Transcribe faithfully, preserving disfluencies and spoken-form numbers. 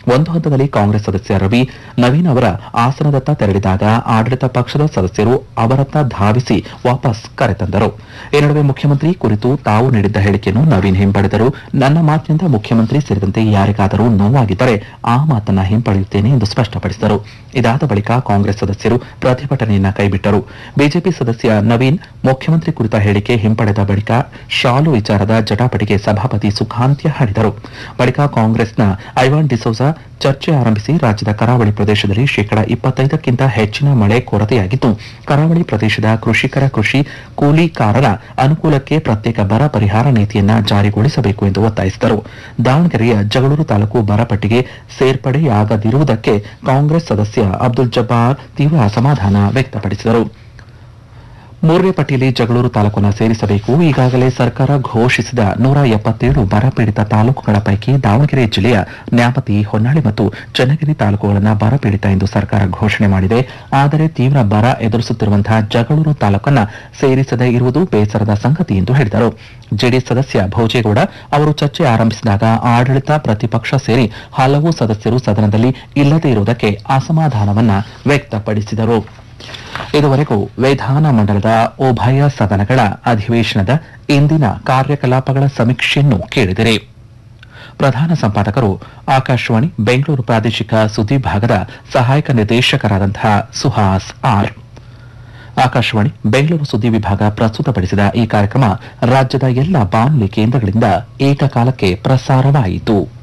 ಒಂದು ಹಂತದಲ್ಲಿ ಕಾಂಗ್ರೆಸ್ ಸದಸ್ಯ ರವಿ ನವೀನ್ ಅವರ ಆಸನದತ್ತ ತೆರಳಿದಾಗ ಆಡಳಿತ ಪಕ್ಷದ ಸದಸ್ಯರು ಅವರತ್ತ ಧಾವಿಸಿ ವಾಪಸ್ ಕರೆತಂದರು. ಈ ನಡುವೆ ಮುಖ್ಯಮಂತ್ರಿ ಕುರಿತು ತಾವು ನೀಡಿದ್ದ ಹೇಳಿಕೆಯನ್ನು ನವೀನ್ ಹಿಂಪಡೆದರು. ನನ್ನ ಮಾತಿನಿಂದ ಮುಖ್ಯಮಂತ್ರಿ ಸೇರಿದಂತೆ ಯಾರಿಗಾದರೂ ನೋವಾಗಿದ್ದರೆ ಆ ಮಾತನ್ನ ಹಿಂಪಡೆಯುತ್ತೇನೆ ಎಂದು ಸ್ಪಷ್ಟಪಡಿಸಿದರು. ಇದಾದ ಬಳಿಕ ಕಾಂಗ್ರೆಸ್ ಸದಸ್ಯರು ಪ್ರತಿಭಟನೆಯನ್ನ ಕೈಬಿಟ್ಟರು. ಬಿಜೆಪಿ ಸದಸ್ಯ ನವೀನ್ ಮುಖ್ಯಮಂತ್ರಿ ಕುರಿತ ಹೇಳಿಕೆ ಹಿಂಪಡೆದ ಬಳಿಕ ಶಾಲು ವಿಚಾರದ ಜಟಾಪಟಿಗೆ ಸಭಾಪತಿ ಸುಖಾಂತ್ಯ ಹಾಡಿದರು. ಬಳಿಕ ಕಾಂಗ್ರೆಸ್ನ ಐವಾನ್ ಡಿಸೋಜಾ ಚರ್ಚೆ ಆರಂಭಿಸಿ ರಾಜ್ಯದ ಕರಾವಳಿ ಪ್ರದೇಶದಲ್ಲಿ ಶೇಕಡಾ ಇಪ್ಪತ್ತೈದಕ್ಕಿಂತ ಹೆಚ್ಚಿನ ಮಳೆ ಕೊರತೆಯಾಗಿದ್ದು, ಕರಾವಳಿ ಪ್ರದೇಶದ ಕೃಷಿಕರ ಕೃಷಿ ಕೂಲಿಕಾರರ ಅನುಕೂಲಕ್ಕೆ ಪ್ರತ್ಯೇಕ ಬರ ಪರಿಹಾರ ನೀತಿಯನ್ನ ಜಾರಿಗೊಳಿಸಬೇಕು ಎಂದು ಒತ್ತಾಯಿಸಿದರು. ದಾವಣಗೆರೆಯ ಜಗಳೂರು ತಾಲೂಕು ಬರಪಟ್ಟಿಗೆ ಸೇರ್ಪಡೆಯಾಗದಿರುವುದಕ್ಕೆ ಕಾಂಗ್ರೆಸ್ ಸದಸ್ಯ ಅಬ್ದುಲ್ ಜಬ್ಬಾರ್ ತೀವ್ರ ಅಸಮಾಧಾನ ವ್ಯಕ್ತಪಡಿಸಿದರು. ಮೂರನೇ ಪಟ್ಟಿಯಲ್ಲಿ ಜಗಳೂರು ತಾಲೂಕನ್ನು ಸೇರಿಸಬೇಕು. ಈಗಾಗಲೇ ಸರ್ಕಾರ ಘೋಷಿಸಿದ ನೂರ ಎಪ್ಪತ್ತೇಳು ಬರಪೀಡಿತ ತಾಲೂಕುಗಳ ಪೈಕಿ ದಾವಣಗೆರೆ ಜಿಲ್ಲೆಯ ನ್ಯಾಮತಿ, ಹೊನ್ನಾಳಿ ಮತ್ತು ಚನ್ನಗಿರಿ ತಾಲೂಕುಗಳನ್ನು ಬರಪೀಡಿತ ಎಂದು ಸರ್ಕಾರ ಘೋಷಣೆ ಮಾಡಿದೆ. ಆದರೆ ತೀವ್ರ ಬರ ಎದುರಿಸುತ್ತಿರುವಂತಹ ಜಗಳೂರು ತಾಲೂಕನ್ನು ಸೇರಿಸದೇ ಇರುವುದು ಬೇಸರದ ಸಂಗತಿ ಎಂದು ಹೇಳಿದರು. ಜೆಡಿಎಸ್ ಸದಸ್ಯ ಭೋಜೇಗೌಡ ಅವರು ಚರ್ಚೆ ಆರಂಭಿಸಿದಾಗ ಆಡಳಿತ ಪ್ರತಿಪಕ್ಷ ಸೇರಿ ಹಲವು ಸದಸ್ಯರು ಸದನದಲ್ಲಿ ಇಲ್ಲದೇ ಇರುವುದಕ್ಕೆ ಅಸಮಾಧಾನವನ್ನ ವ್ಯಕ್ತಪಡಿಸಿದರು. ಇದುವರೆಗೂ ವಿಧಾನಮಂಡಲದ ಉಭಯ ಸದನಗಳ ಅಧಿವೇಶನದ ಇಂದಿನ ಕಾರ್ಯಕಲಾಪಗಳ ಸಮೀಕ್ಷೆಯನ್ನು ಕೇಳಿದಿರಿ. ಪ್ರಧಾನ ಸಂಪಾದಕರು ಆಕಾಶವಾಣಿ ಬೆಂಗಳೂರು ಪ್ರಾದೇಶಿಕ ಸುದ್ದಿ ವಿಭಾಗದ ಸಹಾಯಕ ನಿರ್ದೇಶಕರಾದಂತಹ ಸುಹಾಸ್ ಆರ್. ಆಕಾಶವಾಣಿ ಬೆಂಗಳೂರು ಸುದ್ದಿ ವಿಭಾಗ ಪ್ರಸ್ತುತಪಡಿಸಿದ ಈ ಕಾರ್ಯಕ್ರಮ ರಾಜ್ಯದ ಎಲ್ಲ ಬಾನುಲಿ ಕೇಂದ್ರಗಳಿಂದ ಏಕಕಾಲಕ್ಕೆ ಪ್ರಸಾರವಾಯಿತು.